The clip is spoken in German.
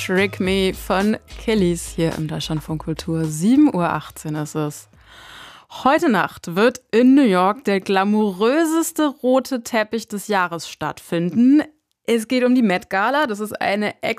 Trick Me von Kellys hier im Deutschlandfunk Kultur. 7:18 Uhr ist es. Heute Nacht wird in New York der glamouröseste rote Teppich des Jahres stattfinden. Es geht um die Met Gala. Das ist eine